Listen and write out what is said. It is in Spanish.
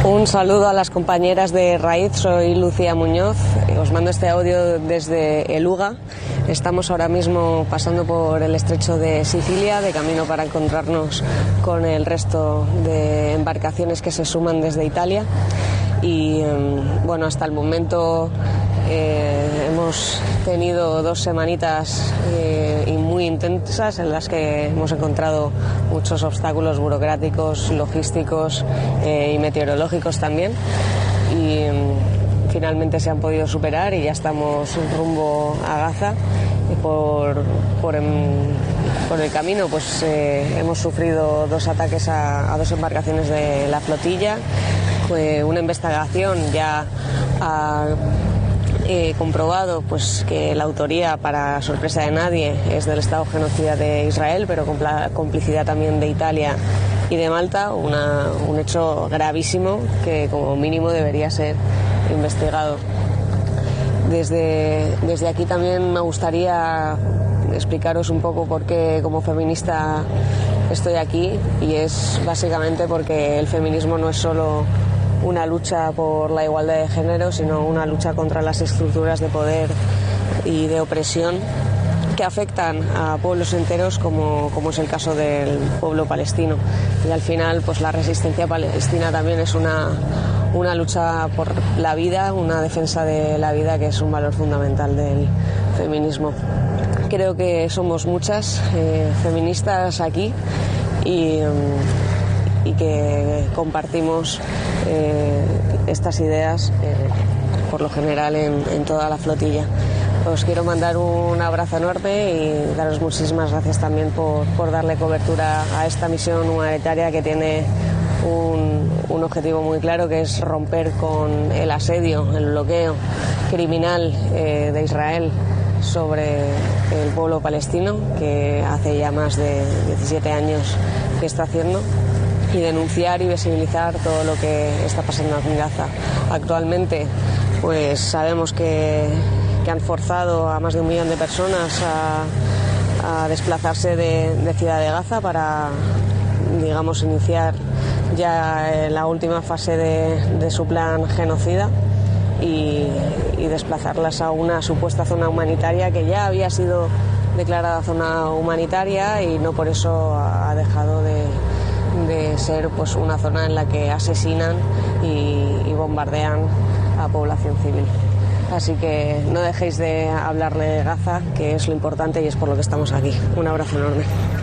Un saludo a las compañeras de Raíz, soy Lucía Muñoz, os mando este audio desde Eluga. Estamos ahora mismo pasando por el estrecho de Sicilia, de camino para encontrarnos con el resto de embarcaciones que se suman desde Italia. Y bueno, hasta el momento hemos tenido 2 semanitas y muy intensas en las que hemos encontrado muchos obstáculos burocráticos, logísticos y meteorológicos también, y finalmente se han podido superar y ya estamos rumbo a Gaza. Por el camino pues hemos sufrido 2 ataques a 2 embarcaciones de la flotilla. Una investigación ya ha comprobado pues que la autoría, para sorpresa de nadie, es del Estado genocida de Israel, pero con complicidad también de Italia y de Malta, un hecho gravísimo que como mínimo debería ser investigado. Desde aquí también me gustaría explicaros un poco por qué como feminista estoy aquí, y es básicamente porque el feminismo no es solo una lucha por la igualdad de género, sino una lucha contra las estructuras de poder y de opresión que afectan a pueblos enteros, como es el caso del pueblo palestino. Y al final pues la resistencia palestina también es una lucha por la vida, una defensa de la vida, que es un valor fundamental del feminismo. Creo que somos muchas feministas aquí y que compartimos estas ideas por lo general en toda la flotilla. Os quiero mandar un abrazo enorme y daros muchísimas gracias también por darle cobertura a esta misión humanitaria, que tiene un objetivo muy claro, que es romper con el asedio, el bloqueo criminal de Israel sobre el pueblo palestino, que hace ya más de 17 años que está haciendo, y denunciar y visibilizar todo lo que está pasando en Gaza. Actualmente pues sabemos que han forzado a más de 1 millón de personas a desplazarse de Ciudad de Gaza para, digamos, iniciar ya la última fase de su plan genocida y desplazarlas a una supuesta zona humanitaria que ya había sido declarada zona humanitaria, y no por eso ha dejado de ser pues una zona en la que asesinan y bombardean a población civil. Así que no dejéis de hablarle de Gaza, que es lo importante y es por lo que estamos aquí. Un abrazo enorme.